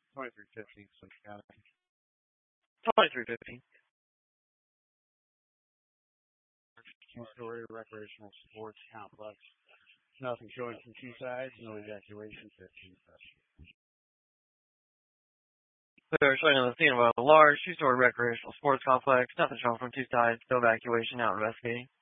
2315, Slick County. 2315. Two-story recreational sports complex. Nothing showing from two sides, no evacuation, 15 sessions. They're showing on the scene of a large two-story recreational sports complex. Nothing shown from two sides. No evacuation. Now investigating.